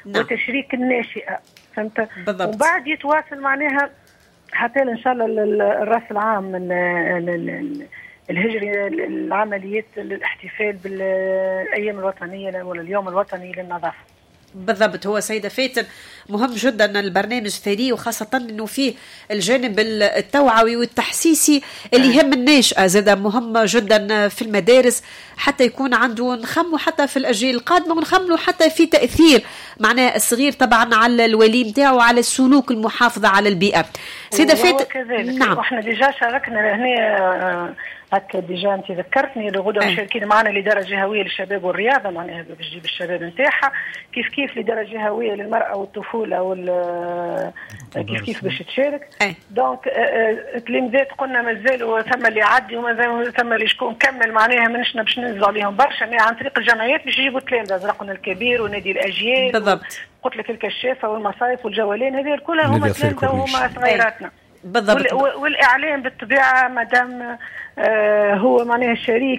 وتشريك الناشئة، فهمت؟ بالضبط. وبعد يتواصل معناها حتى إن شاء الله الرأس العام الهجري العمليات الاحتفال بالأيام الوطنية ولا اليوم الوطني للنظافة. بالضبط. هو سيدة فاتن مهم جدا البرنامج ثري، وخاصة انه فيه الجانب التوعوي والتحسيسي اللي يهم الناشئة، زاد مهم جدا في المدارس حتى يكون عنده نخمه حتى في الأجيال القادمة، ونخمله حتى في تأثير معناه الصغير طبعا على الولي نتاعو وعلى السلوك المحافظة على البيئة. سيدة فاتن نعم احنا ديجا شاركنا هنا هكا ديجا انت ذكرتني الغدوه مشاركين معنا لاداره جهويه للشباب والرياضه، معناها باش تجيب الشباب نتاعها كيف لاداره جهويه للمراه والطفوله كيف باش تشارك. دونك التلامذات قلنا مازالوا ثم اللي يعدي ومازال ثم اللي شكون كمل، معناها منشنا باش ننزلوا عليهم برشا عن طريق الجمعيات باش يجيبوا التلامذه، زرقنا الكبير ونادي الاجيال بالضبط، قلت لك الكشافه والمصايف والجولان، هذه كلها هما تلامذه وهما صغيراتنا بالضبط. والاعلام بالطبيعه مادام هو معناها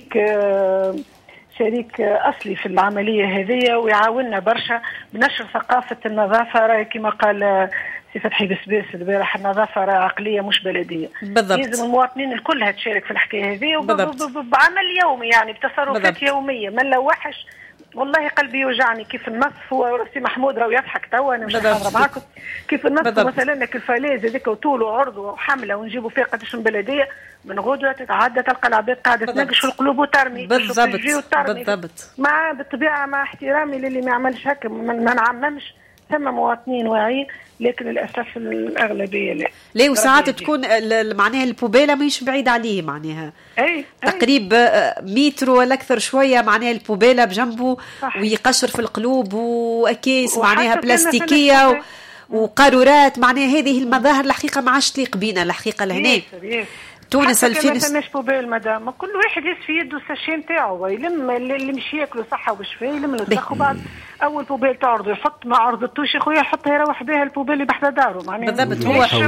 شريك أصلي في العملية هذه، ويعاوننا برشا بنشر ثقافة النظافة. رأي كما قال سي فتحي بسباس البارح، النظافة عقلية مش بلدية. بالضبط. لازم المواطنين الكل تشارك في الحكاية هذه بعمل يومي، يعني بتصرفات يومية. من لو وحش والله قلبي يوجعني كيف النصف. هو سي محمود راهو يضحك توا، انا مش حاضره معاكم. كيف النصف مثلا كالفلاز هذيك وطول وعرض وحمله ونجيبوا فيها قداش من بلديه، من غدوه تتعدى تلقى العباد قاعده تنقش في القلوب وترمي. بالضبط. مع بالطبيعه مع احترامي للي ما يعملش هكا، ما نعممش، ثم مواطنين واعيين، لكن للاسف الاغلبيه لا. وساعات تكون معناها البوبيله مش بعيد عليه، معناها تقريب متر ولا اكثر شويه، معناها البوبيله بجنبه ويقشر في القلوب واكياس معناها بلاستيكيه وقارورات. معناها هذه المظاهر الحقيقه ما عادش تليق بينا الحقيقه لهنا تونس. ما فماش بوبيل مدام، كل واحد يس في يده الساشي نتاعو، يلم اللي مش ياكلوا صحه وبشفاء يلم الوسخ، وبعد اول بوبيل تعرضه يحط، ما عرضتوش يا خويا حطها يروح بها البوبيل اللي بحدا داره. معناها بالضبط.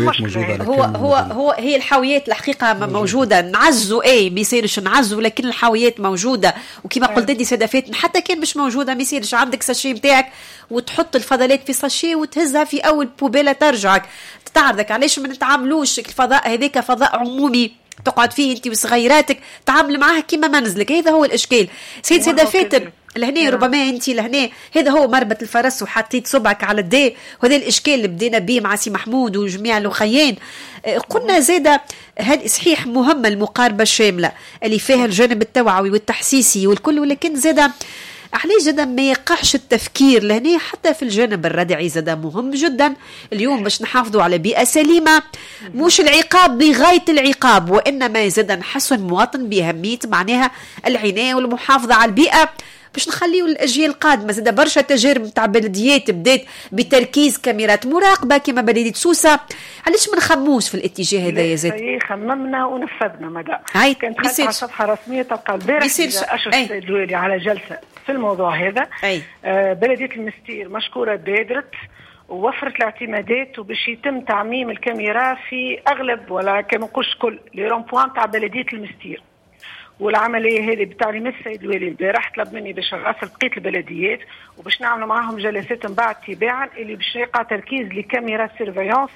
هو هي الحاويات الحقيقه موجوده، نعزوا ما يصيرش نعزوا، لكن الحاويات موجوده. وكما قلت لي سيده فاتن حتى كان مش موجوده ما يصيرش، عندك ساشي نتاعك وتحط الفضلات في ساشي وتهزها في اول بوبيله ترجعك تعرضك. علاش ما نتعاملوش الفضاء هذاك فضاء عمومي تقعد فيه انت وصغيراتك، تعامل معاه كيما منزلك؟ هذا هو الاشكال. سيدة فاتن لهنا ربما انت لهنا هذا هو مربط الفرس وحطيت صبعك على الداء، وهذا الاشكال اللي بدينا به مع سي محمود وجميع الاخيين. قلنا زاده هذه صحيح مهمه المقاربه الشامله اللي فيها الجانب التوعوي والتحسيسي والكل، ولكن زاده عليه جدا ما يقعش التفكير لهنا حتى في الجانب الردعي. زدا مهم جدا اليوم باش نحافظوا على بيئة سليمة، مش العقاب بغاية العقاب، وإنما زدا نحسن المواطن بأهمية معناها العناية والمحافظة على البيئة باش نخليه الأجيال القادمة. زدا برشا تجارب متاع بلديات بدات بتركيز كاميرات مراقبة كما بلدية سوسة. علاش ما نخموش في الاتجاه هذا يا زاد؟ خممنا ونفذنا مدى. كانت خدت على صفحة رسمية تلقى البارح أشرف السيد الوالي على جلسة في الموضوع هذا. بلدية المستير مشكورة بادرت ووفرت الاعتمادات وباش يتم تعميم الكاميرا في أغلب ولا كما نقولش كل لي رومبوان تاع بلدية المستير. والعمليه هذه بتعليمات السيد الوالي البارح طلب مني باش نراسل بقيه البلديات وباش نعملوا معاهم جلسات من بعد تباعا اللي باش يقع تركيز لكاميرا سيرفيونس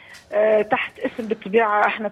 تحت اسم بالطبيعه احنا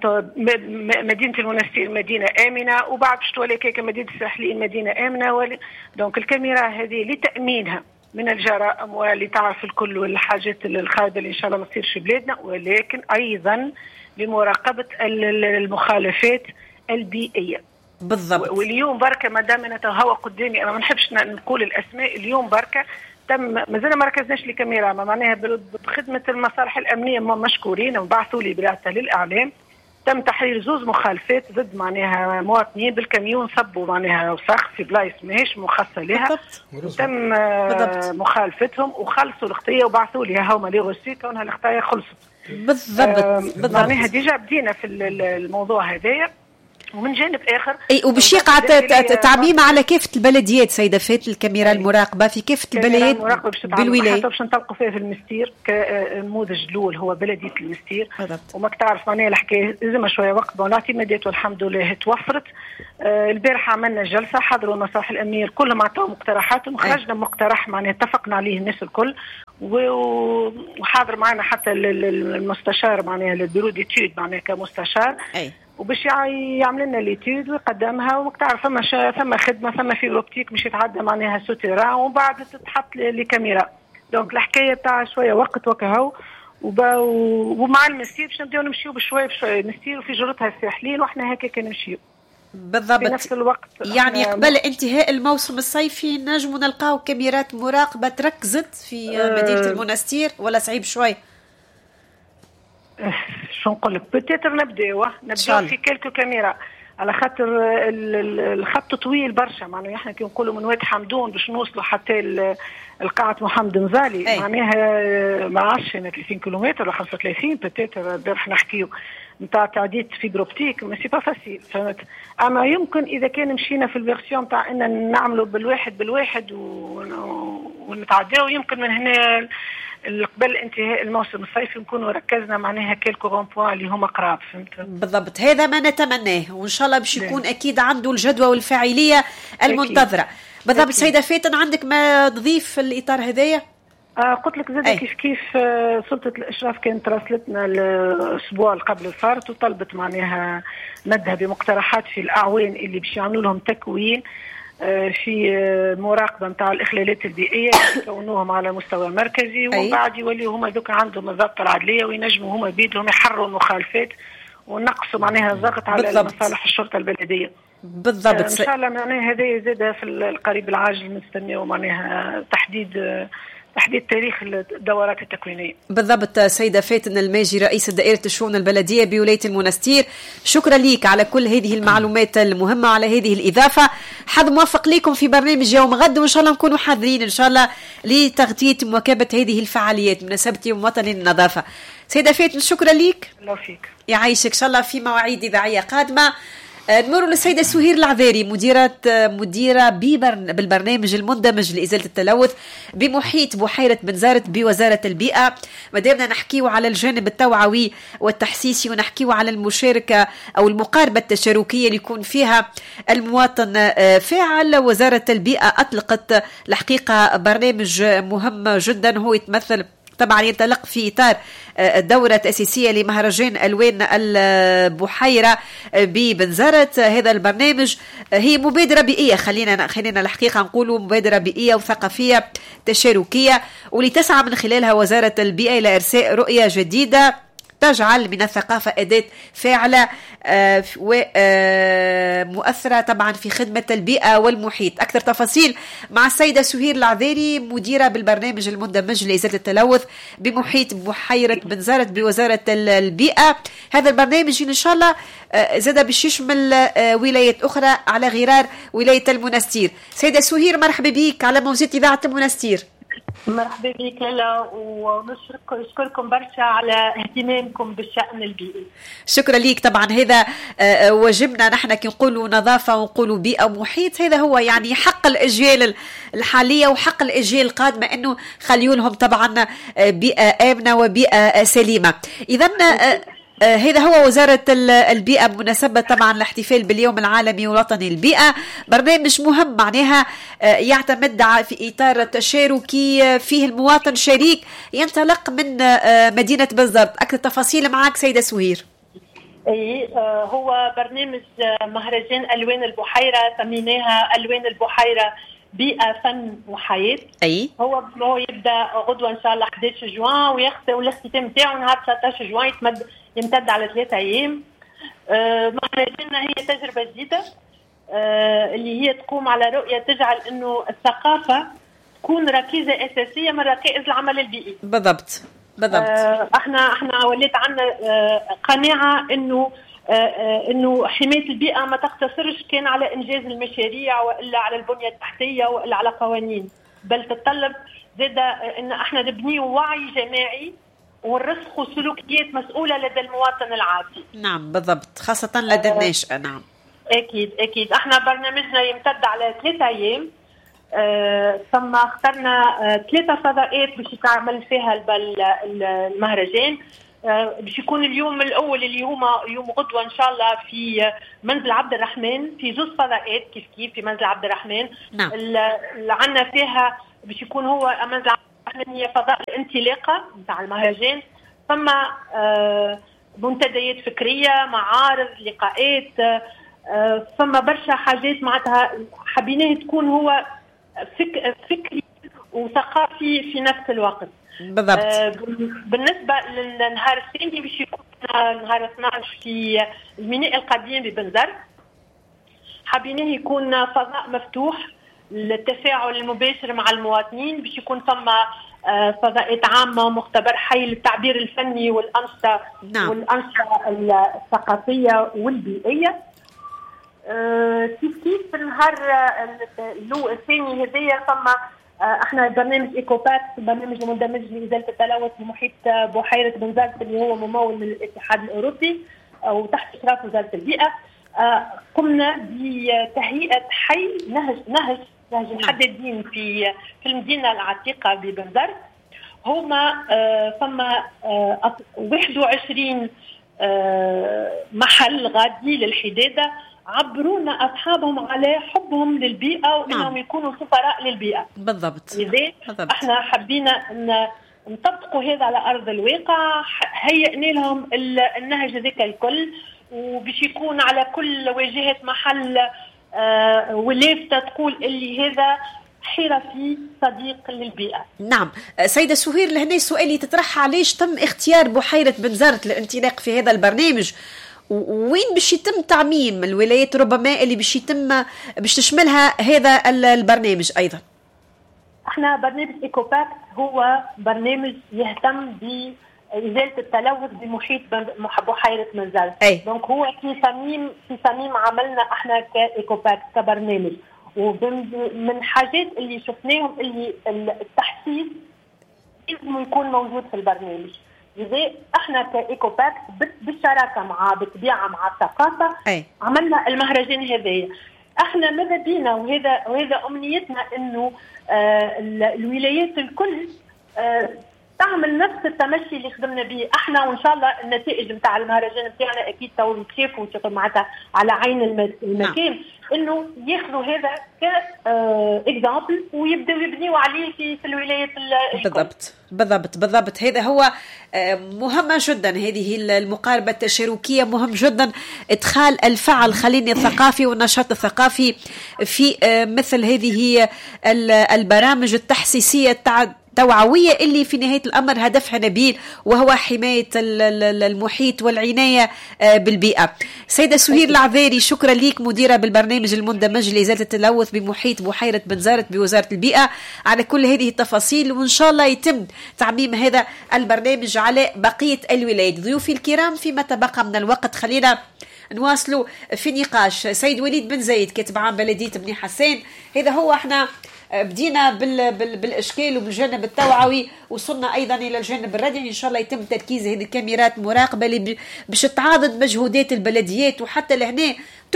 مدينه المنستير مدينه امنه، وبعد باش تولي كيك مدينه الساحلين مدينه امنه. دونك الكاميرا هذه لتامينها من الجرائم واللي تعرف الكل والحاجات الخايبه اللي ان شاء الله ما تصيرش في بلادنا، ولكن ايضا لمراقبه المخالفات البيئيه. بالضبط. واليوم بركه ما دام انا هو قدامي، انا ما نحبش نقول الاسماء، اليوم بركه تم مازلنا ما ركزناش لكاميرا، معناها بخدمه المصالح الامنيه مشكورين وبعثوا لي برعايه للاعلام. تم تحرير زوز مخالفات ضد معناها مواطنين بالكاميون صبوا معناها وسخ في بلايص ماهيش مخصصه لها. تم مخالفتهم وخلصوا الخطيه وبعثوا لي هما لي غوسي كونها الخطايا خلصت. بالضبط. معناها ديجا بدينا في الموضوع هذايا. ومن جانب اخر وباش يقع تعميم على كافه البلديات سيده فات الكاميرا المراقبه في كافه البلديات بالولايه، حتى باش نطلقوا فيها في المستير كنموذج الاول هو بلديه المستير. وما تعرف معناها الحكايه لازم شويه وقت. الاعتمادات والحمد لله توفرت. البارحه عملنا جلسه حضروا المصالح الامنيه كلهم عطاو مقترحاتهم وخرجنا مقترح معناها اتفقنا عليه الناس الكل. وحاضر معنا حتى المستشار معناها البيرو ديتود معناها كمستشار وباش يعمل لنا ليتود ويقدمها. ومك تعرف ثم خدمه ثم في اوبتيك مش يتعدى معناها سوتيرا ومن بعد تتحط لي كاميرا. دونك الحكايه تاع شويه وقت وكهو ومع المسير باش نبداو نمشيو بشويه بشويه المسير وفي جرتها الساحلين واحنا هكاك نمشيو بالضبط في نفس الوقت. يعني قبل انتهاء الموسم الصيفي نجموا نلقاو كاميرات مراقبه تركزت في مدينه المنستير ولا صعيب شوي؟ شو نقول لك بتاتر نبداو في كلكو كاميرا على خاطر الخط طويل برشا. معناها احنا كي نقولوا من واد حمدون باش نوصلوا حتى القاعة محمد نزالي معناها ما عادش 30 كيلومتر ولا 35 بتاتر البارح نحكيو نتاع تعديد فيبر اوبتيك ما سي با فاسيل فهمت. اما يمكن اذا كان مشينا في الفيرسيون تاع ان نعملوا بالواحد ونتعداو يمكن من هنا قبل انتهاء الموسم الصيفي نكونوا ركزنا معناها كيلكو رون بوان اللي هما قراب. فهمت بالضبط. هذا ما نتمناه وان شاء الله باش يكون اكيد عنده الجدوى والفاعليه المنتظره. بالضبط. سيده فاتن عندك ما تضيف الاطار هذايا؟ قلت لك زاد كيف سلطه الاشراف كانت راسلتنا الاسبوع اللي قبل الفارط وطلبت معناها ندها بمقترحات في الاعوان اللي باش يعملوا لهم تكوين في مراقبه نتاع الاخلالات البيئيه يكونوهم على مستوى مركزي ومن بعد يوليوا هما ذوك عندهم الضبط العدليه وينجموا هما بيدهم يحرروا المخالفات ونقصوا معناها الضغط على مصالح الشرطه البلديه. بالضبط. ان شاء الله معناها هذا زاد في القريب العاجل نستناو معناها تحديد تاريخ الدورات التكوينية. بالضبط. سيدة فاتن الماجي رئيس دائرة الشؤون البلدية بولاية المنستير، شكرا ليك على كل هذه المعلومات المهمة على هذه الإضافة. حظ موفق لكم في برنامج يوم غد وإن شاء الله نكونوا حاضرين إن شاء الله لتغطية مواكبة هذه الفعاليات بمناسبة يوم وطني للنظافة. سيدة فاتن شكرا ليك. الله فيك. يعيشك إن شاء الله في مواعيد إذاعية قادمة. نمر للسيدة سهير العذاري مديرة بالبرنامج المندمج لإزالة التلوث بمحيط بحيرة بنزرت بوزارة البيئة. مدامنا نحكيو على الجانب التوعوي والتحسيسي ونحكيو على المشاركة أو المقاربة التشاركية اللي يكون فيها المواطن فاعل. وزارة البيئة أطلقت الحقيقة برنامج مهم جدا هو يتمثل طبعا ينطلق في إطار الدورة التأسيسية لمهرجان ألوان البحيرة ببنزرت. هذا البرنامج هي مبادرة بيئية خلينا الحقيقة نقولوا مبادرة بيئية وثقافية تشاركية ولتسعى من خلالها وزارة البيئة إلى إرساء رؤية جديدة تجعل من الثقافة أداة فاعلة ومؤثرة طبعا في خدمة البيئة والمحيط. أكثر تفاصيل مع السيدة سهير العذاري مديرة بالبرنامج المندمج لإزالة التلوث بمحيط بحيرة بنزرت بوزارة البيئة. هذا البرنامج إن شاء الله زاد باش يشمل ولايات أخرى على غرار ولاية المنستير. سيدة سهير مرحبا بك على موجات إذاعة المنستير. مرحبا بك لالا ونشكركم برشا على اهتمامكم بالشأن البيئي. شكرا ليك. طبعا هذا واجبنا نحن كي نقولوا نظافة ونقولوا بيئة ومحيط هذا هو يعني حق الأجيال الحالية وحق الأجيال القادمة أنه خليوا لهم طبعا بيئة آمنة وبيئة سليمة. إذن هذا هو وزارة البيئة بمناسبة طبعا الاحتفال باليوم العالمي الوطني للبيئة. برنامج مهم معناها يعتمد في إطار تشاركي فيه المواطن شريك ينطلق من مدينة بنزرت. أكثر تفاصيل معك سيدة سهير. هو برنامج مهرجان ألوان البحيرة سميناها ألوان البحيرة بيئة فن وحياة. هو يبدأ غدوة إن شاء الله 11 جوان والاختتام تاعه نهار 19 جوان يمتد على 3 أيام. مهرجاننا هي تجربة جديدة اللي هي تقوم على رؤية تجعل إنه الثقافة تكون ركيزة أساسية من ركائز العمل البيئي. بالضبط. احنا وليت عنا قناعة إنه حماية البيئة ما تقتصرش كان على إنجاز المشاريع وإلا على البنية التحتية وإلا على قوانين، بل تتطلب زادة إن احنا نبني وعي جماعي ونرسخ سلوكيات مسؤولة لدى المواطن العادي. نعم بالضبط، خاصة لدى الناشئة. نعم اكيد احنا برنامجنا يمتد على 3 ايام. ثم اخترنا 3 فضاءات باش يتعمل فيها المهرجان. باش يكون اليوم الاول اللي هما يوم غدوه ان شاء الله في منزل عبد الرحمن، في 2 فضاءات كيف في منزل عبد الرحمن. نعم. اللي عندنا فيها باش يكون هو منزل عبد الرحمن هي فضاء الانطلاقه نتاع المهرجان. ثم منتديات فكريه، معارض، لقاءات، ثم برشا حاجات معناتها حبيناه تكون هو فكري وثقافي في نفس الوقت. بالضبط. بالنسبه للنهار الثاني باش يكون نهار 12 في الميناء القديم ببنزرت. حابينه يكون فضاء مفتوح للتفاعل المباشر مع المواطنين، باش يكون ثم فضاءات عامه ومختبر حي للتعبير الفني والانشطه. نعم. والانشطه الثقافيه والبيئيه. كيف النهار الثاني هذايا ثم احنا برنامج ايكوباكس، برنامج مندمج لازاله التلوث بمحيط بحيره بنزرت اللي هو ممول من الاتحاد الاوروبي وتحت اشراف وزاره البيئه. قمنا بتهيئه حي نهج الحدادين في المدينه العتيقه ببنزرت. هما ثم 21 محل غادي للحداده عبرونا أصحابهم على حبهم للبيئة وإنهم يكونوا سفراء للبيئة. بالضبط. إذا احنا حبينا أن نطبقوا هذا على أرض الواقع، هيئنا لهم النهج ذاك الكل، وباش يكون على كل واجهة محل ولافتة تقول اللي هذا حرفي صديق للبيئة. نعم. سيدة سهير، لهنا سؤالي تطرح علاش تم اختيار بحيرة بنزرت للانطلاق في هذا البرنامج، وين باش يتم تعميم الولايات ربما اللي باش تشملها هذا البرنامج أيضا؟ احنا برنامج ايكوباكس هو برنامج يهتم بإزالة التلوث بمحيط بحيرة بنزرت. دونك هو في صميم عملنا احنا كايكوباكس كبرنامج، ومن حاجات اللي شفناهم اللي التحسيس لازم يكون موجود في البرنامج. إذا احنا كايكوباكس بالشراكه مع بالطبيعه مع الثقافه عملنا المهرجان هذايا. احنا ماذا بينا وهذا امنيتنا انه الولايات الكل تعمل نفس التمشي اللي خدمنا به احنا، وان شاء الله النتائج نتاع المهرجان نتاعنا اكيد تو تشوفوا معناتها على عين المكان انه ياخذوا هذا كاكزامبل ويبداو يبنيوا عليه في الولايات الكل. بالضبط. هذا هو مهمة جدا، هذه المقاربة التشاركية مهم جدا، ادخال الفعل خليني الثقافي والنشاط الثقافي في مثل هذه البرامج التحسيسية توعوية اللي في نهاية الأمر هدفها نبيل وهو حماية المحيط والعناية بالبيئة. سيدة سهير العذاري، شكرا ليك، مديرة بالبرنامج المندمج لإزالة التلوث بمحيط بحيرة بنزرت بوزارة البيئة، على كل هذه التفاصيل، وإن شاء الله يتم تعميم هذا البرنامج على بقية الولايات. ضيوفي الكرام، فيما تبقى من الوقت خلينا نواصلوا في نقاش. سيد وليد بن زايد، كاتب عام بلدية بني حسين، هذا هو احنا بدينا بالاشكال وبالجانب التوعوي، وصلنا ايضا الى الجانب الردعي. ان شاء الله يتم تركيز هذه الكاميرات مراقبه اللي باش تعاضد مجهودات البلديات، وحتى لهنا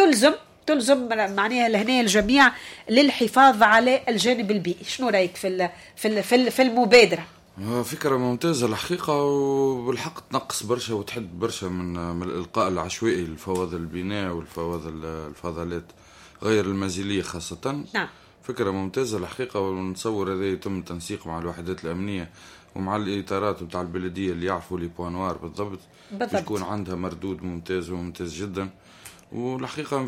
تلزم معناها لهنا الجميع للحفاظ على الجانب البيئي. شنو رايك في المبادره؟ فكرة ممتازة الحقيقة، وبالحق تنقص برشا وتحد برشا من الإلقاء العشوائي لفوضى البناء والفضلات غير المنزلية خاصة. نعم. فكرة ممتازة الحقيقة، ونتصور هذا يتم التنسيق مع الوحدات الأمنية ومع الإطارات بتاع البلدية اللي يعرفوا لي بوانوار بالضبط يكون عندها مردود ممتاز جدا. والحقيقة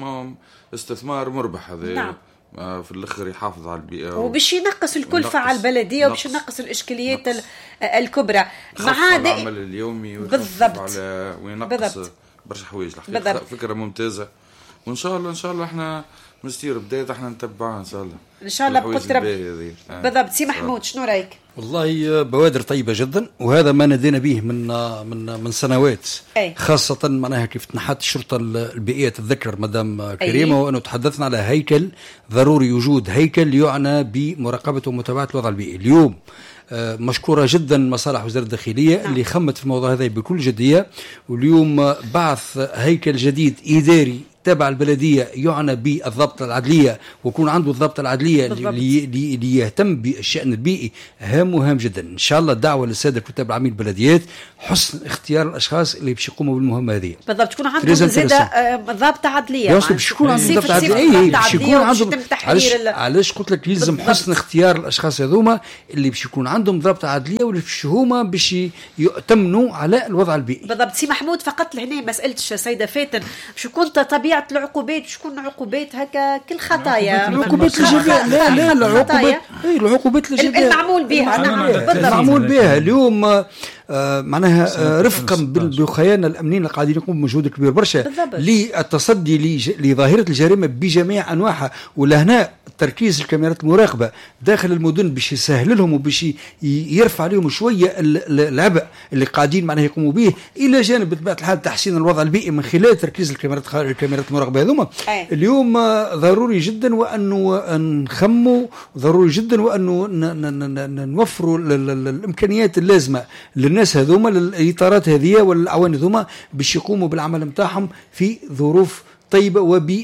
استثمار مربح هذا. نعم. في الأخر يحافظ على البيئة وباش ينقص الكلفة على البلدية وباش ينقص الإشكاليات الكبرى مع العمل اليومي بالضبط وينقص برشا حوايج. الحقيقة فكرة ممتازة، وإن شاء الله احنا مستير بداية احنا نتبعها إن شاء الله بقدر بالضبط. سي محمود، شنو رأيك؟ والله بوادر طيبة جدا، وهذا ما ندينا به من سنوات. خاصة معناها كيف تنحت الشرطة البيئية تتذكر مدام كريمة، وأنه تحدثنا على هيكل ضروري، وجود هيكل يعنى بمراقبة ومتابعة الوضع البيئي. اليوم مشكورة جدا مصالح وزارة الداخلية اللي خمت في الموضوع هذا بكل جدية، واليوم بعث هيكل جديد إداري تابع البلديه يعنى بالضبط العدليه ويكون عنده الضبط العدليه اللي يهتم بالشان البيئي هام جدا. ان شاء الله الدعوه للساده الكتاب العامين البلديات حسن اختيار الاشخاص اللي باش يقوموا بالمهمه هذه بالضبط. تكون عندهم زاده ضابطه عدليه باش يكون عندهم ضابطه عدليه باش يكون عندهم علاش قلت لك يلزم حسن اختيار الاشخاص هذوما اللي باش يكون عندهم ضابطه عدليه واللي باش هما باش يؤتمنوا على الوضع البيئي. بالضبط. سي محمود فقط لهنا مساله السيده فاتن باش يكون طبيعه العقوبات باش تكون عقوبات هكا كل خطايا العقوبات الجزاء لا العقوبات الجزاء المعمول بها. نعم بالضبط المعمول بها اليوم معناها رفقا بالخيانة الأمنيين اللي قاعدين يقوموا بمجهود كبير برشا للتصدي لظاهرة الجريمة بجميع أنواعها. ولهنا تركيز الكاميرات المراقبة داخل المدن باش يسهل لهم وباش يرفع عليهم شوية العبء اللي قاعدين معناها يقوموا به، إلى جانب بطبيعة الحال تحسين الوضع البيئي من خلال تركيز الكاميرات المراقبة هذوما. اليوم ضروري جدا وأنه نخموا، ضروري جدا وأنه نوفروا الإمكانيات اللازمة للناس هذوما للإطارات هذه والأعوان هذوما باش يقوموا بالعمل نتاعهم في ظروف طيبة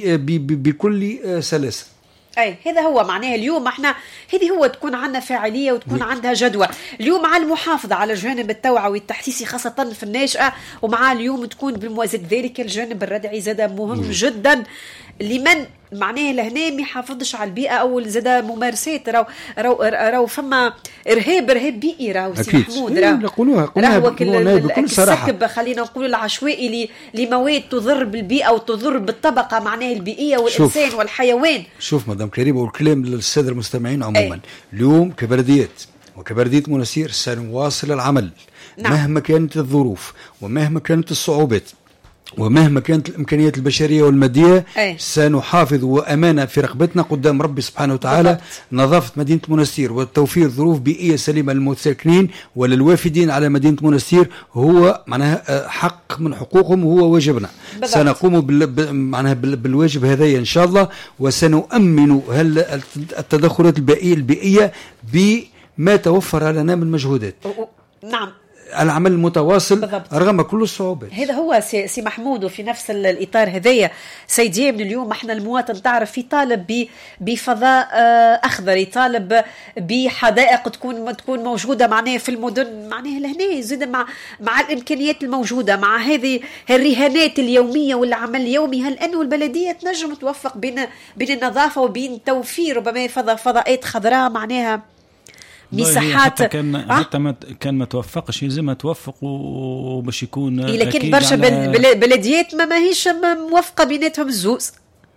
وبكل سلاسة. هذا هو معناه اليوم احنا هذه هو تكون عندنا فاعليه وتكون عندها جدوى اليوم مع المحافظه على الجانب التوعوي التحسيسي خاصه في الناشئه، ومع اليوم تكون بموازاه ذلك الجانب الردعي زاد مهم جدا لمن معناه لهنا ما يحافظش على البيئه او زاد ممارسات راو فما ارهاب بيئي راهو سي محمود راهو بكل صراحه خلينا نقولوا العشوائي لمواد تضر بالبيئه وتضر بالطبقه معناه البيئيه والانسان والحيوان. شوف مدام كريمه والكلام للساده المستمعين عموما اليوم كبلديات وكبلديه مناصير سنواصل العمل مهما كانت الظروف ومهما كانت الصعوبات ومهما كانت الإمكانيات البشرية والمادية سنحافظ وأمانة في رقبتنا قدام ربي سبحانه وتعالى نظافة مدينة مناصير وتوفير ظروف بيئية سليمة للمساكنين وللوافدين على مدينة مناصير هو معناها حق من حقوقهم وهو واجبنا. سنقوم معناها بالواجب هذا إن شاء الله، وسنؤمن التدخلات البيئية بما توفر لنا من مجهودات. نعم العمل المتواصل رغم كل الصعوبات. هذا هو سي محمود. وفي نفس الإطار هذايا سيدي من اليوم احنا المواطن تعرف في طالب بفضاء أخضر، يطالب بحدائق تكون موجودة معناها في المدن معناها لهنا زاد مع الإمكانيات الموجودة مع هذه الرهانات اليومية والعمل اليومي. هل أنه البلدية تنجم توفق بين النظافة وبين توفير ربما فضاءات خضراء معناها مساحات كان ما توفقش يلزمها توفق وباش يكون لكن برشا بلديات ما هيش موفقه بيناتهم الزوز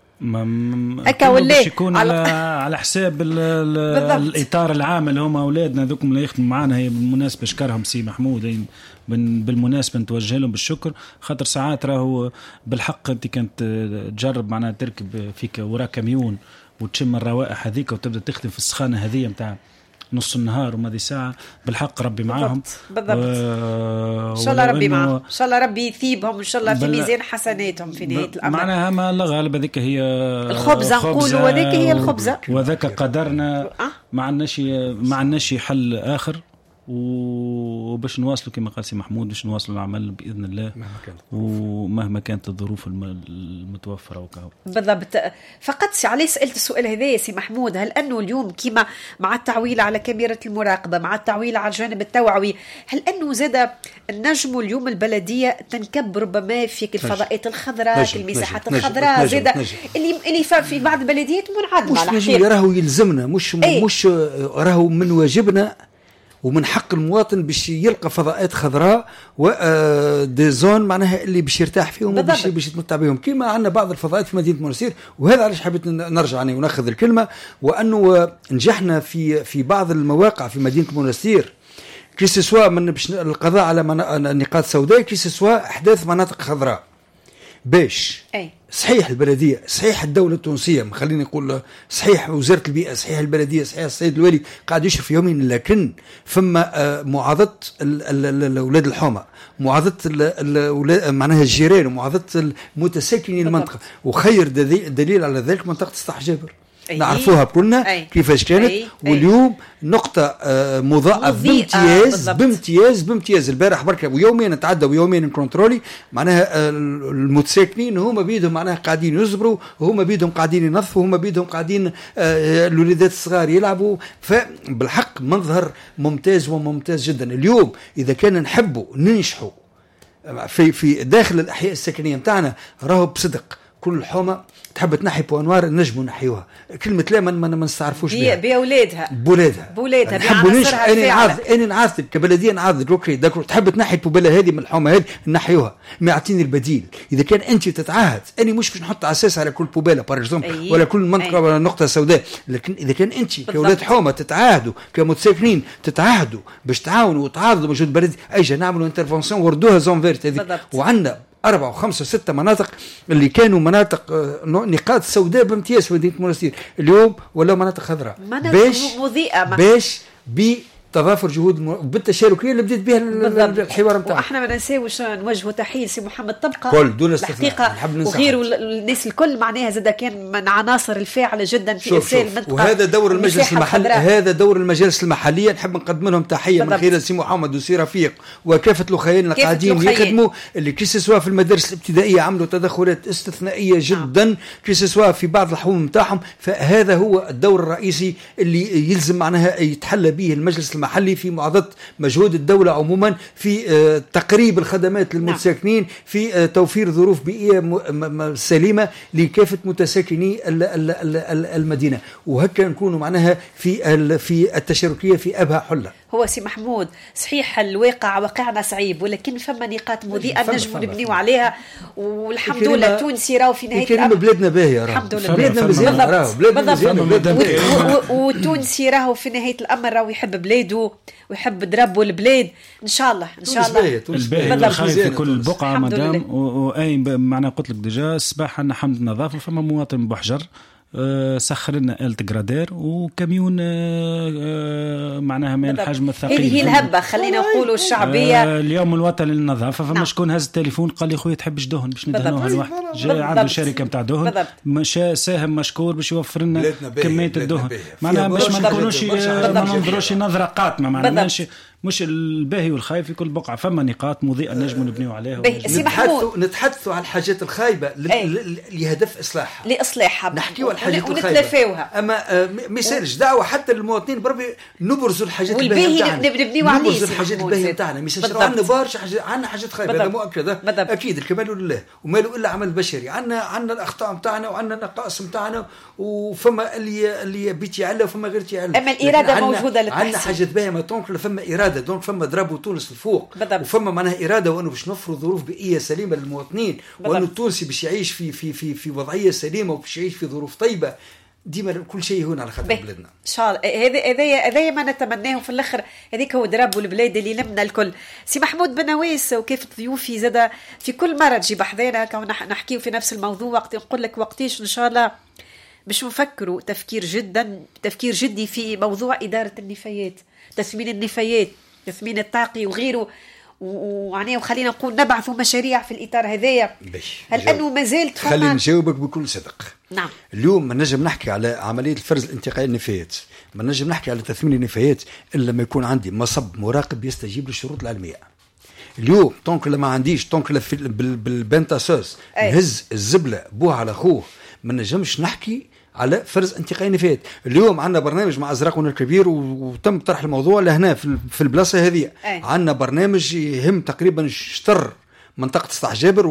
هكا ولا يكون على حساب الاطار العام اللي هما اولادنا ذوكم اللي يخدموا معنا. هي بالمناسبه اشكرهم سي محمود بالمناسبه نتوجه لهم بالشكر خاطر ساعات راهو بالحق انت كانت تجرب معناها تركب فيك وراء كاميون وتشم الروائح هذيك وتبدا تخدم في السخانه هذه نتاع نص النهار وما دي ساعة. بالحق ربي معاهم بالضبط. إن شاء الله ربي معاهم، إن شاء الله ربي يثيبهم إن شاء الله في ميزان حسناتهم في نهاية الأمر. معناها ما الغالب هذيك هي الخبزة نقولوا وذيك هي الخبزة وذاك قدرنا ما عندناش حل آخر وباش نواصلوا كما قال سي محمود باش نواصلوا العمل بإذن الله ومهما كانت الظروف المتوفرة وكاو. بالضبط. فقط عليه سألت السؤال هذا يا سي محمود، هل أنه اليوم كما مع التعويل على كاميرا المراقبة مع التعويل على الجانب التوعوي هل أنه زاد النجم اليوم البلدية تنكب ربما في الفضاءات الخضراء المساحات الخضراء زاد اللي في بعض البلديات منعدمة على حقيقة راهو يلزمنا مش راهو من واجبنا ومن حق المواطن باش يلقى فضاءات خضراء ودي زون معناها اللي باش يرتاح فيهم وباش يتمتع بهم كما عندنا بعض الفضاءات في مدينة مناصير. وهذا علاش حبيت نرجع يعني وناخذ الكلمة وأنه نجحنا في بعض المواقع في مدينة مناصير كيسسوا من باش القضاء على نقاط سوداء كيسسوا أحداث مناطق خضراء باش صحيح البلدية صحيح الدولة التونسية خليني نقول صحيح وزارة البيئة صحيح البلدية صحيح السيد الوالي قاعد يشرف يومين، لكن فما معاضدة الأولاد الحومة معاضدة معناها الجيران ومعاضدة المتساكنين المنطقة. وخير دليل على ذلك منطقة سطح جابر نعرفوها كلنا كيفاش كانت. واليوم نقطة مضاءة بامتياز البارح بركة ويوميا نتعدى ويوميا نكونترولي معناها المتساكنين هما بيدهم معناها قاعدين يصبروا وهما بيدهم قاعدين ينظفوا وهما بيدهم قاعدين الوليدات الصغار يلعبوا. فبالحق منظر ممتاز وممتاز جدا. اليوم إذا كان نحبوا ننجحوا في داخل الأحياء السكنية متاعنا راهو بصدق كل الحومة تحب تنحي بوانوار نجموا نحيوها. كلمة لا ما نستعرفوش بها بولادها نحبوا ننجح. أنا نعاذك كبلدية نعاذك اوكي داكو تحب تنحي البوبالة هذه من الحومة هذه نحيوها ما يعطيني البديل. إذا كان أنت تتعهد أنا مش باش نحط أساس على كل بوبالة ولا كل منطقة ولا نقطة سوداء. لكن إذا كان أنت كأولاد حومة تتعاهدوا كمتساكنين تتعاهدوا باش تعاونوا وتعارضوا موجود بلدي أيجا نعملوا انترفونسيون وردوها زون فيرت هذه. وعندنا 4 و5 و6 مناطق اللي كانوا مناطق نقاط سوداء بامتياز في مدينة منستير اليوم ولا مناطق خضراء باش تضافر جهود بالتشاركيه اللي بديت بها الحوار نتاعنا. واحنا ما ننساوش نوجهوا تحيه لسي محمد طبقه كل دون استثناء وغيره الناس الكل معناها زاد كان من عناصر الفاعله جدا في ارسال المنطقه. وهذا دور المجلس المحلي هذا المجالس المحليه نحب نقدم لهم تحيه من خلال سي محمد وسي رفيق وكافه الاخوين اللي قاعدين يخدموا اللي كي سواء في المدارس الابتدائيه عملوا تدخلات استثنائيه جدا كي سواء في بعض الحوم نتاعهم. فهذا هو الدور الرئيسي اللي يلزم معناها يتحلى به المجلس المحلي في معارضة مجهود الدولة عموما في تقريب الخدمات للمتساكنين في توفير ظروف بيئية سليمة لكافة متساكني المدينة. وهكا نكونوا معناها في التشاركية في أبها حلة. هو سي محمود صحيح واقعنا صعيب ولكن فما نقاط مضيئة نجم نبنيو عليها والحمد لله. التونسي راهو في نهاية الأمر بلادنا باهية الحمد لله بلادنا مزيانة والتونسي راهو في نهاية الأمر راهو يحب بلاده ويحب دربوا البلاد إن شاء الله الباهي خايف في كل بقعة مدام وأي معنا قلت لك ديجا الصباح عندنا حمد النظافة فما مواطن بحجر سخر لنا آلة جرادير وكاميون معناها من الحجم الثقيل. هي الهبة خلينا نقولوا الشعبية اليوم الوطني للنظافة. فما شكون هز التليفون قال لي خويا تحبش دهن باش ندهنوها الواحد جاي عند الشركة متاع دهن ساهم مشكور باش يوفر لنا كمية الدهن معناها باش ما نكونوش ما ننظروش نظرة قاتمة معناها مش الباهي والخايف في كل بقعة فما نقاط مضيئة نجم نبنيو عليها. نتحدثوا على الحاجات الخايبة لهدف إصلاحها نحكيوا على الحاجات الخايبة. أما ما يصيرش دعوة حتى للمواطنين بربي نبرزوا الحاجات الباهية نتاعنا نبرزوا الحاجات الباهية نتاعنا مش عندنا برشا عندنا حاجات خايبة هذا مؤكد أكيد الكمال لله وماله إلا عمل بشري. عندنا الأخطاء نتاعنا وعندنا النقائص نتاعنا وفما اللي بيتي على وفما غير تيعلى. أما الإرادة موجودة للتحسين. عندنا حاجات باهية ما تنقل فما إرادة دونك فما ضربوا تونس الفوق وفما معناها إرادة وأنه باش نوفروا ظروف بيئية سليمة للمواطنين وأنه التونسي باش يعيش في وضعية سليمة وباش يعيش في ظروف طيبة. ديما كل شيء هنا على خاطر بلادنا ان شاء الله. هذا ما نتمناه في الاخر. هذيك هو درب البلاد اللي لمنا الكل. سي محمود بن نواس وكيف ضيوفي زاد في كل مره تجيب حذانا كون نحكيو في نفس الموضوع وقت نقول لك وقتيش ان شاء الله باش نفكروا تفكير جدي في موضوع إدارة النفايات تثمين النفايات تثمين الطاقي وغيره وعناه وخلينا نقول نبعثوا مشاريع في الإطار هذايا. هل أنه ما زالت خلينا نجاوبك بكل صدق. نعم. اليوم ما نجم نحكي على عملية الفرز الانتقائي النفايات ما نجم نحكي على تثمين النفايات إلا ما يكون عندي مصب مراقب يستجيب للشروط العلمية. اليوم طونك لما عنديش طونك بالبنتاسوس نهز الزبلة بوه على أخوه ما نجمش نحكي على فرز انتقائي نفايات. اليوم عندنا برنامج مع أزرقنا الكبير وتم طرح الموضوع لهنا في البلاصة هذه. عندنا برنامج يهم تقريبا شطر منطقة سطح جابر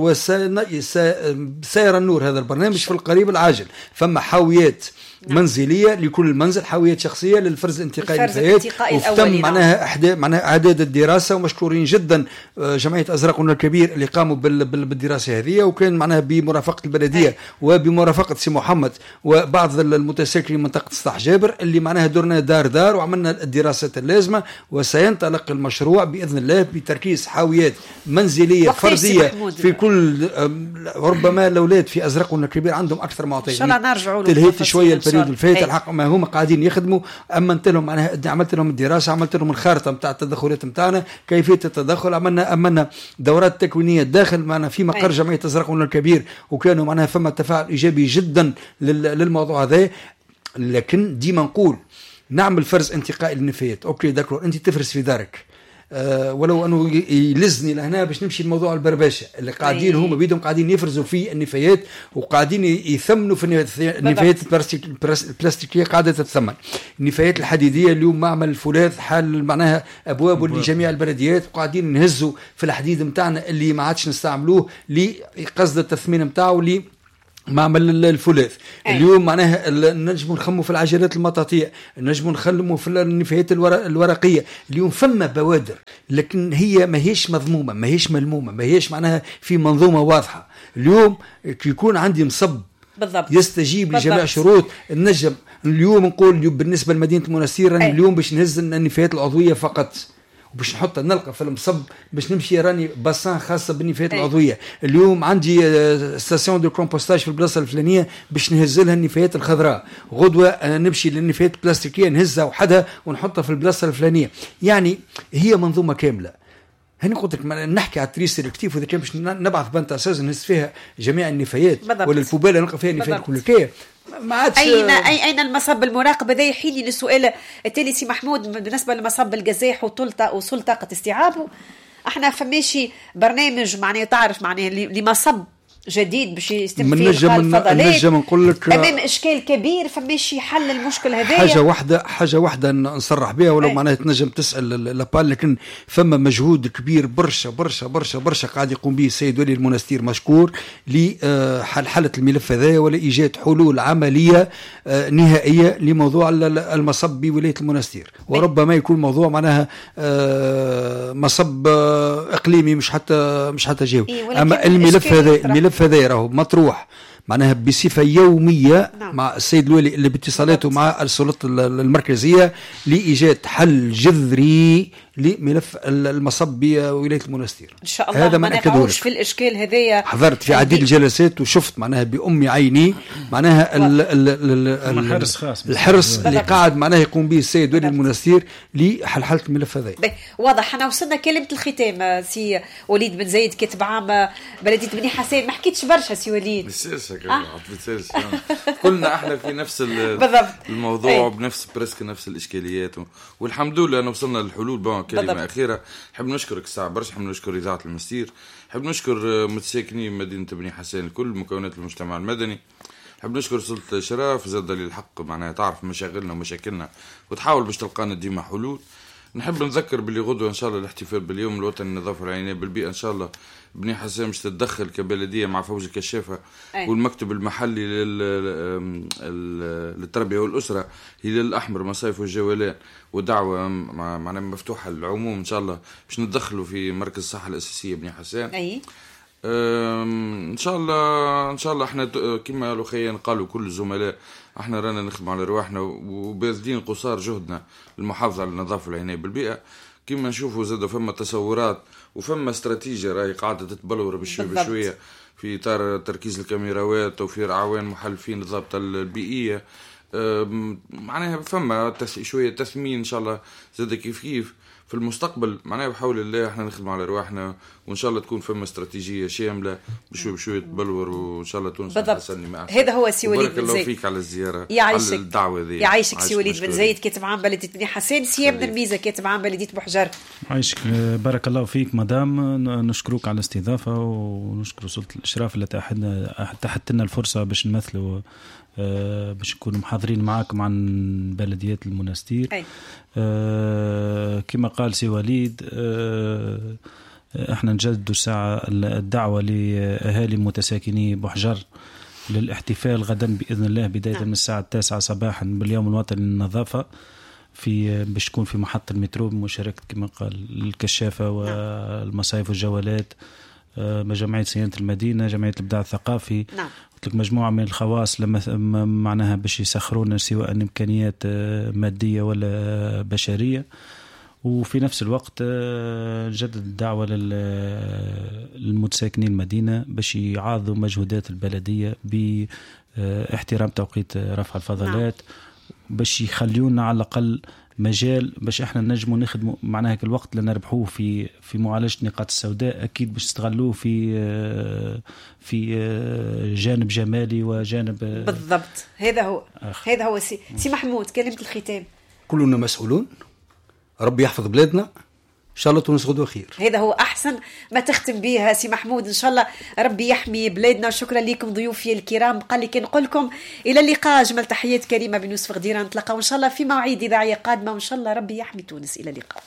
وسير النور. هذا البرنامج في القريب العاجل فما حاويات منزلية لكل منزل حاويات شخصية للفرز الانتقائي النفايات وتم معناها إعداد الدراسة ومشكورين جدا جمعية أزرقنا الكبير اللي قاموا بالدراسة هذه وكان معناها بمرافقة البلدية وبمرافقة سي محمد وبعض المتساكنين من منطقة سطح جابر اللي معناها درنا دار وعملنا الدراسة اللازمة وسينطلق المشروع بإذن الله بتركيز حاويات منزلية فردية في كل ربما الأولاد في أزرقنا الكبير عندهم أكثر معطيات تلهيت شوية البريود الفات الحق ما هم قاعدين يخدموا. أما أنت لهم معناها عملت لهم الدراسة عملت لهم الخارطة متاع التدخلات متاعنا كيفية التدخل عملنا دورات تكوينية داخل معنا في مقر جمعية أزرقنا الكبير وكانوا معناها فما تفاعل إيجابي جدا للموضوع هذا. لكن ديما نقول نعمل فرز انتقائي للنفايات. اوكي داكور انت تفرز في دارك، ولو انه يلزني لهنا باش نمشي لموضوع البربشه اللي قاعدين هما بيدهم قاعدين يفرزوا في النفايات وقاعدين يثمنوا في النفايات البلاستيكيه قاعده تتثمن. النفايات الحديديه اليوم معمل الفولاذ حال معناها ابوابه لجميع البلديات، وقاعدين نهزوا في الحديد نتاعنا اللي ما عادش نستعملوه لقصد التثمين نتاعو لي معمل الفولاذ. اليوم معناها نجموا نخموا في العجلات المطاطية، نجموا نخلموا في النفايات الورقية. اليوم فما بوادر لكن هي ما هيش مضمومة، ما هيش ملمومة، ما هيش معناها في منظومة واضحة. اليوم يكون عندي مصب بالضبط يستجيب لجميع شروط النجم. اليوم نقول بالنسبة لمدينة المنستير اليوم باش نهز النفايات العضوية فقط، وباش نحط نلقى في المصب باش نمشي راني باسان خاصه بالنفايات العضويه. اليوم عندي ستاسيون دو كومبوستاج في البلاصه الفلانيه باش نهز لها النفايات الخضراء، غدوه انا نمشي للنفايات البلاستيكيه نهزها وحدها ونحطها في البلاصه الفلانيه. يعني هي منظومه كامله. هني قلت لك نحكي على التريس سيلكتيف، واذا كان باش نبعث بنت اساس نهز فيها جميع النفايات ولا الفوباله نلقى فيها النفايات كلها ما عادش. اين المصب المراقب؟ هذا يحيلي للسؤال التالي سي محمود بالنسبه لمصب القزاح وصول طاقه استيعابه. احنا فماشي برنامج معناه تعرف معناه لمصب جديد باش يستم فيه الفضلات. نجم نقول لك امام اشكال كبير فماشي حل المشكل هذايا. حاجه واحده نصرح بها ولو معناها تنجم تسال لابال، لكن فما مجهود كبير برشا برشا برشا برشا قاعد يقوم به السيد ولي المنستير مشكور لحل الملف هذايا ولا ايجاد حلول عمليه نهائيه لموضوع المصب بولايه المنستير. وربما يكون موضوع معناها مصب اقليمي مش حتى جهوي. اما الملف هذا راهو مطروح معناها بصفة يومية مع السيد الولي اللي باتصالاته مع السلطة المركزية لإيجاد حل جذري لملف المصب بولاية المنستير. إن شاء الله هذا ما نقعوش في الإشكال هذايا. حضرت في عديد الجلسات وشفت معناها بأم عيني معناها الحرص اللي قاعد معناها يقوم به السيد ولي المنستير لحل الملف هذا. واضح. أنا وصلنا كلمة الختام سي وليد بن زايد كاتب عام بلدية بني حسين. ما حكيتش برشا سي وليد. كلنا احنا في نفس الموضوع بنفس برسك نفس الإشكاليات والحمد لله أنا وصلنا للحلول. كلمة أخيرة حب نشكرك الساعة برشا، حب نشكر إذاعة المستير، حب نشكر متساكنين مدينة بني حسين كل مكونات المجتمع المدني، حب نشكر سلطة الشراف زاد للحق معناها تعرف مشاغلنا ومشاكلنا وتحاول باش تلقانا ديما حلول. نحب نذكر باللي غدوة إن شاء الله الاحتفال باليوم الوطني للنظافة والعناية بالبيئة إن شاء الله بني حسين مش تتدخل كبلدية مع فوج الكشافة والمكتب المحلي للتربية والأسرة هلال الأحمر مصايف والجولان ودعوة معناها مفتوحة للعموم إن شاء الله باش ندخلوا في مركز الصحة الأساسية بني حسين. إن شاء الله احنا كما قالوا خيان قالوا كل الزملاء احنا رانا نخدم على رواحنا وباذلين قصار جهدنا للمحافظة على النظافة والعناية بالبيئة. كما نشوفوا زاد فما تصورات وفما استراتيجية راهي قاعدة تتبلور بشوية في إطار تركيز الكاميراوات توفير أعوان محلفين الضبط البيئية. معناها فما شوية تثمين إن شاء الله زاد كيف في المستقبل معناها بحول الله احنا نخدم على رواحنا وان شاء الله تكون فما استراتيجيه شامله بشوي تبلور وان شاء الله تونس تحسن معك. هذا هو سي وليد بن زايد. بارك الله فيك على الزياره على الدعوه ذي. يعيشك سي وليد بن زايد كاتب عام بلديه بني حسين. سي من الميزه كاتب عام بلديه بوحجر. يعيشك بارك الله فيك مدام. نشكرك على الاستضافه ونشكر سلطه الاشراف اللي اتاحت لنا الفرصه باش نمثلوا باش نكونوا محاضرين معاكم عن بلديات المنستير. كما قال سي وليد احنا نجدد الساعة الدعوة لأهالي متساكني بوحجر للاحتفال غدا بإذن الله بداية من الساعة 9 صباحا باليوم الوطني للنظافة باش تكون في محطة المترو بمشاركة كما قال الكشافة والمصايف والجولات جمعية صيانة المدينة جمعية الإبداع الثقافي. لك مجموعة من الخواص لما معناها باش يسخرون سواء إمكانيات مادية ولا بشرية. وفي نفس الوقت جدد الدعوة للمتساكنين المدينة باش يعاضوا مجهودات البلدية باحترام توقيت رفع الفضلات باش يخليونا على الأقل مجال باش احنا نجموا نخدموا معناها الوقت اللي نربحوه في معالجه النقاط السوداء اكيد باش نستغلوه في جانب جمالي وجانب بالضبط. هذا هو سي محمود كلمة الختام. كلنا مسؤولون، ربي يحفظ بلادنا إن شاء الله تونس غدوة خير. هذا هو أحسن ما تختم بها سي محمود، إن شاء الله ربي يحمي بلادنا. وشكرا لكم ضيوفي الكرام. بقى لي كي نقول لكم إلى اللقاء. أجمل تحيات كريمة بن يوسف غديرة. نتلقاو إن شاء الله في مواعيد إذاعية قادمة، وإن شاء الله ربي يحمي تونس. إلى اللقاء.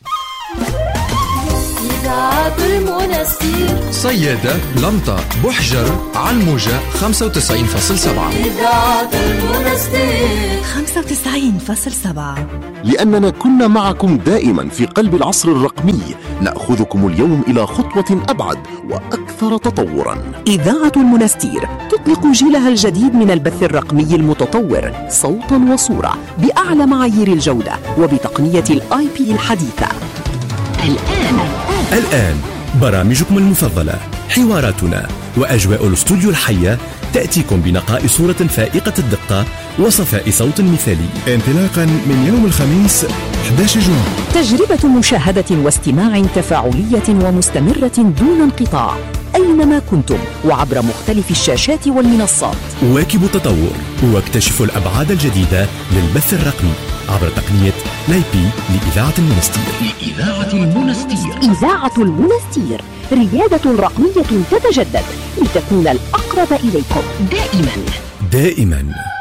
إذاعة المنستير صيادة لمطة بحجر علموجة 95.7 إذاعة المنستير 95.7 لأننا كنا معكم دائما في قلب العصر الرقمي، نأخذكم اليوم إلى خطوة أبعد وأكثر تطورا. إذاعة المنستير تطلق جيلها الجديد من البث الرقمي المتطور صوتا وصورة بأعلى معايير الجودة وبتقنية الIP الحديثة. الآن برامجكم المفضلة، حواراتنا وأجواء الاستوديو الحية تأتيكم بنقاء صورة فائقة الدقة وصفاء صوت مثالي، انطلاقا من يوم الخميس 11 جوان. تجربة مشاهدة واستماع تفاعلية ومستمرة دون انقطاع أينما كنتم وعبر مختلف الشاشات والمنصات. واكبوا التطور واكتشفوا الأبعاد الجديدة للبث الرقمي عبر تقنية لايبي لإذاعة المنستير. إذاعة المنستير ريادة رقمية تتجدد لتكون الأقرب إليكم دائما.